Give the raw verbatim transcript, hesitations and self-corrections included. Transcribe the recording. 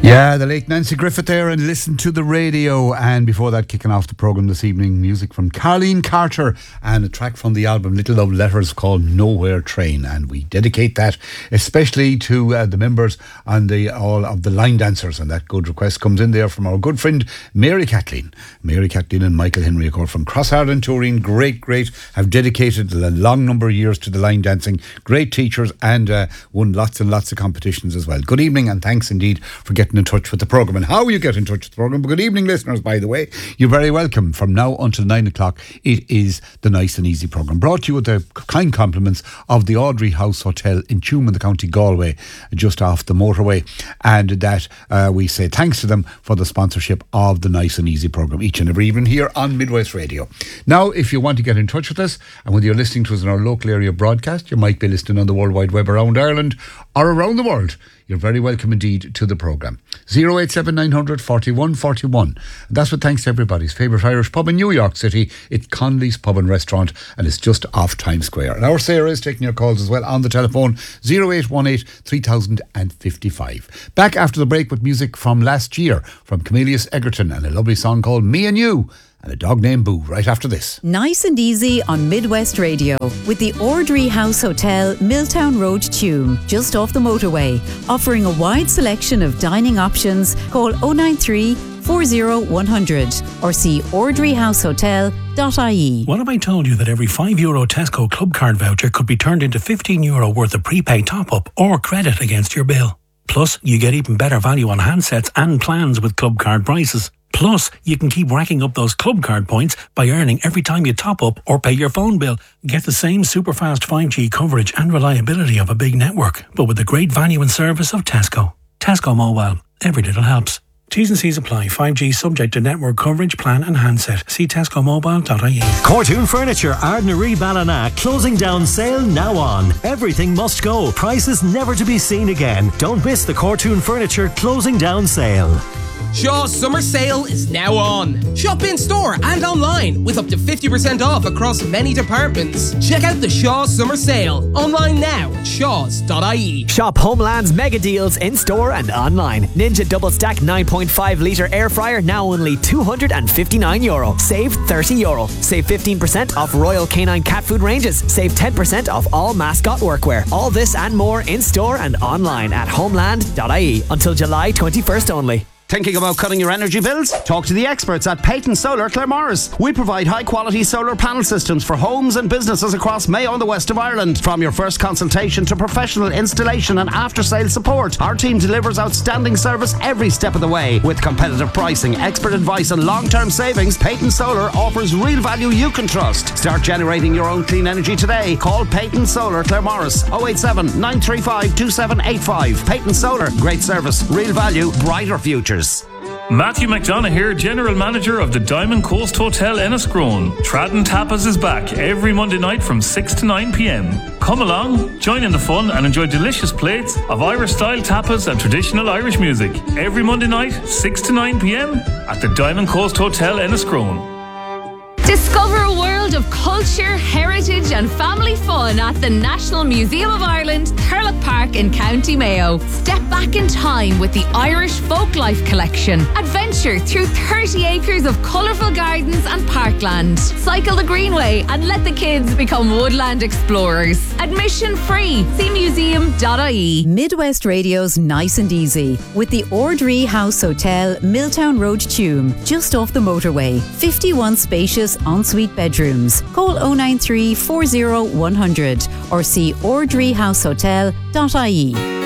Yeah, the late Nancy Griffith there, and Listen to the Radio. And before that, kicking off the programme this evening, music from Carleen Carter and a track from the album Little Love Letters called Nowhere Train. And we dedicate that especially to uh, the members and the all of the line dancers. And that good request comes in there from our good friend Mary Kathleen. Mary Kathleen and Michael Henry, of course, from Cross Ireland Touring. Great, great. Have dedicated a long number of years to the line dancing. Great teachers and uh, won lots and lots of competitions as well. Good evening and thanks indeed for getting in touch with the programme. And how you get in touch with the programme. Good evening, listeners, by the way. You're very welcome. From now until nine o'clock, it is the Nice and Easy programme, brought to you with the kind compliments of the Audrey House Hotel in Tuam in the County Galway, just off the motorway. And that uh, we say thanks to them for the sponsorship of the Nice and Easy programme each and every evening here on Midwest Radio. Now, if you want to get in touch with us, and whether you're listening to us in our local area broadcast, you might be listening on the World Wide Web around Ireland or around the world, you're very welcome indeed to the programme. oh eight seven nine hundred forty-one forty-one. And that's with thanks to everybody's favourite Irish pub in New York City. It's Conley's Pub and Restaurant, and it's just off Times Square. And our Sarah is taking your calls as well on the telephone oh eight one eight three thousand fifty-five. Back after the break with music from last year from Camelius Egerton and a lovely song called Me and You, and a dog named Boo right after this. Nice and Easy on Midwest Radio with the Audrey House Hotel, Milltown Road, Tuam, just off the motorway. Offering a wide selection of dining options. Call oh nine three, four oh one hundred or see audrey house hotel dot I E. What have I told you that every five euro Tesco Club Card voucher could be turned into fifteen euro worth of prepaid top-up or credit against your bill? Plus, you get even better value on handsets and plans with Club Card prices. Plus, you can keep racking up those Club Card points by earning every time you top up or pay your phone bill. Get the same super fast five G coverage and reliability of a big network, but with the great value and service of Tesco. Tesco Mobile. Every little helps. T's and C's apply. five G subject to network coverage, plan and handset. See tesco mobile dot I E. Cortoon Furniture, Ardnaree Ballina. Closing down sale now on. Everything must go. Prices never to be seen again. Don't miss the Cortoon Furniture closing down sale. Shaw's summer sale is now on. Shop in store and online with up to fifty percent off across many departments. Check out the Shaw's summer sale online now at shaws dot I E. Shop Homeland's mega deals in store and online. Ninja Double Stack nine point five litre air fryer now only two hundred fifty-nine euro. Save thirty euro. Save fifteen percent off Royal Canine cat food ranges. Save ten percent off all mascot workwear. All this and more in store and online at homeland dot I E until July twenty-first only. Thinking about cutting your energy bills? Talk to the experts at Peyton Solar Claremorris. We provide high-quality solar panel systems for homes and businesses across Mayo and the west of Ireland. From your first consultation to professional installation and after-sale support, our team delivers outstanding service every step of the way. With competitive pricing, expert advice and long-term savings, Peyton Solar offers real value you can trust. Start generating your own clean energy today. Call Peyton Solar Claremorris oh eight seven, nine three five, two seven eight five. Peyton Solar, great service, real value, brighter futures. Matthew McDonough here, General Manager of the Diamond Coast Hotel Enniscrone. Tradden Tapas is back every Monday night from six to nine p.m. Come along, join in the fun and enjoy delicious plates of Irish-style tapas and traditional Irish music. Every Monday night, six to nine p.m. at the Diamond Coast Hotel Enniscrone. Discover a world of culture, heritage and family fun at the National Museum of Ireland, Thurlock Park in County Mayo. Step back in time with the Irish Folklife Collection. Adventure through thirty acres of colourful gardens and parkland. Cycle the Greenway and let the kids become woodland explorers. Admission free. See museum dot I E. Midwest Radio's Nice and Easy with the Audrey House Hotel, Milltown Road, Tuam, just off the motorway. fifty-one spacious ensuite bedrooms. Call oh nine three, four oh one hundred or see audrey house hotel dot I E.